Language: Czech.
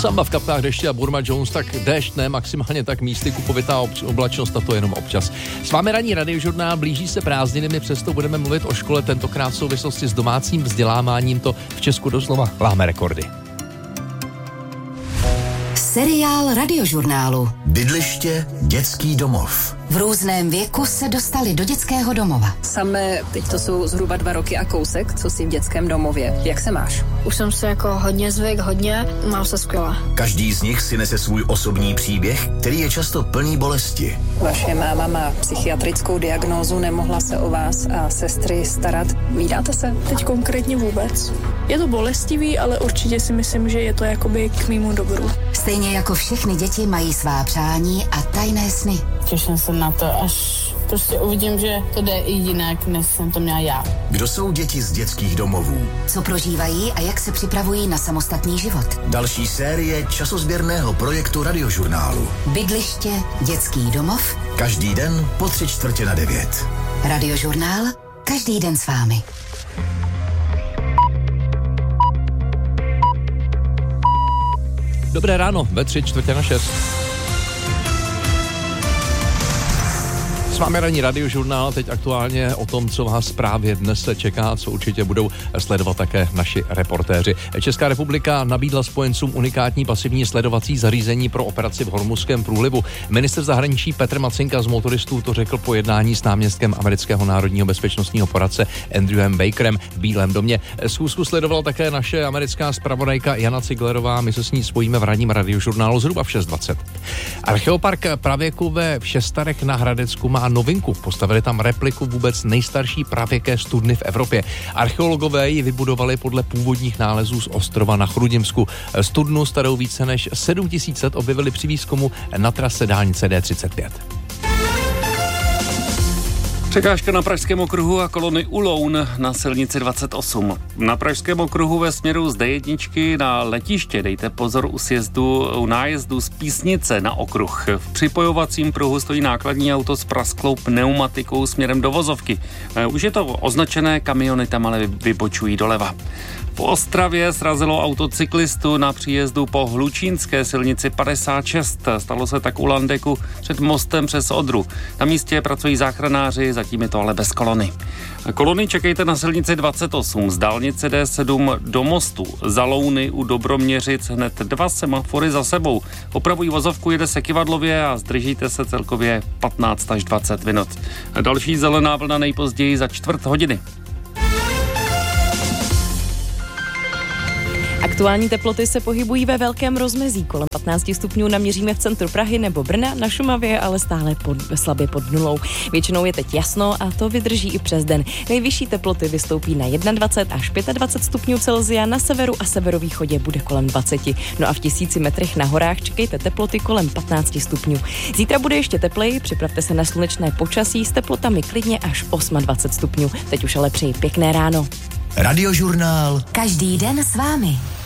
Samba v kapkách deště a Burma Jones, tak déšť ne, maximálně tak místy kupovitá oblačnost a to jenom občas. S vámi ranní radiožurnál, blíží se prázdniny, my přesto budeme mluvit o škole, tentokrát v souvislosti s domácím vzděláváním, to v Česku doslova láme rekordy. Seriál radiožurnálu. Bydliště, dětský domov. V různém věku se dostali do dětského domova. Samé, teď to jsou zhruba 2 roky a kousek, co jsi v dětském domově. Jak se máš? Už jsem se jako hodně zvyk, mám se skvěle. Každý z nich si nese svůj osobní příběh, který je často plný bolesti. Vaše máma má psychiatrickou diagnózu, nemohla se o vás a sestry starat. Vídáte se? Teď konkrétně vůbec. Je to bolestivý, ale určitě si myslím, že je to jakoby k mému dobru. Stejně jako všechny děti mají svá přání a tajné sny. Těším se na to, až prostě uvidím, že to jde i jinak, než jsem to měla já. Kdo jsou děti z dětských domovů? Co prožívají a jak se připravují na samostatný život? Další série časozběrného projektu radiožurnálu. Bydliště, dětský domov. Každý den po 8:45. Radiožurnál, každý den s vámi. Dobré ráno, ve 5:45. S vámi ranní radiožurnál, teď aktuálně o tom, co vás právě dnes čeká, co určitě budou sledovat také naši reportéři. Česká republika nabídla spojencům unikátní pasivní sledovací zařízení pro operaci v Hormuzském průlivu. Ministr zahraničí Petr Macinka z motoristů to řekl po jednání s náměstkem amerického národního bezpečnostního poradce Andrewem Bakerem v Bílém domě. Schůzku sledovala také naše americká zpravodajka Jana Ciglerová, my se s ní spojíme v ranním radiožurnálu zhruba v 6:20. Archeopark pravěku ve Všestarech na Hradecku má novinku. Postavili tam repliku vůbec nejstarší pravěké studny v Evropě. Archeologové ji vybudovali podle původních nálezů z ostrova na Chrudimsku. Studnu starou více než 7000 let objevili při výzkumu na trase dálnice D35. Překážka na Pražském okruhu a kolony u Loun na silnici 28. Na Pražském okruhu ve směru z D1 na letiště dejte pozor u nájezdu z Písnice na okruh. V připojovacím pruhu stojí nákladní auto s prasklou pneumatikou směrem do vozovky. Už je to označené, kamiony tam ale vybočují doleva. V Ostravě srazilo auto cyklistu na příjezdu po Hlučínské silnici 56. Stalo se tak u Landeku před mostem přes Odru. Na místě pracují záchranáři, zatím je to ale bez kolony. Kolony čekejte na silnici 28 z dálnice D7 do mostu. Za Louny u Dobroměřic hned 2 semafory za sebou. Opravují vozovku, jede se kyvadlově a zdržíte se celkově 15 až 20 minut. Další zelená vlna nejpozději za 1/4 hodiny. Aktuální teploty se pohybují ve velkém rozmezí. Kolem 15 stupňů naměříme v centru Prahy nebo Brna, na Šumavě ale stále slabě pod nulou. Většinou je teď jasno a to vydrží i přes den. Nejvyšší teploty vystoupí na 21 až 25 stupňů Celsia, na severu a severovýchodě bude kolem 20. No a v 1000 metrech na horách čekejte teploty kolem 15 stupňů. Zítra bude ještě tepleji, připravte se na slunečné počasí s teplotami klidně až 28 stupňů. Teď už ale přeji pěkné ráno. Radiožurnál. Každý den s vámi.